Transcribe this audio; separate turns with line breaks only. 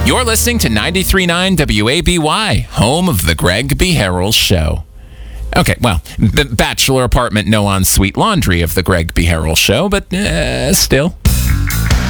You're listening to 93.9 WABY, home of the Greg B. Harrell Show. Okay, well, the bachelor apartment, no ensuite laundry of the Greg B. Harrell Show, but still.